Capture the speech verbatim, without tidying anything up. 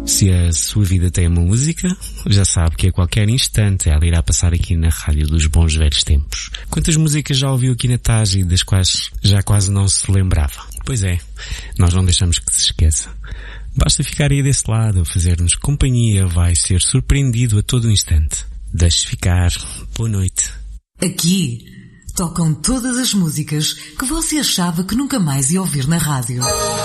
Se a sua vida tem uma música, já sabe que a qualquer instante ela irá passar aqui na rádio dos bons velhos tempos. Quantas músicas já ouviu aqui na Taji, das quais já quase não se lembrava? Pois é, nós não deixamos que se esqueça. Basta ficar aí desse lado, a fazer-nos companhia, vai ser surpreendido a todo instante. Deixe ficar. Boa noite. Aqui tocam todas as músicas que você achava que nunca mais ia ouvir na rádio.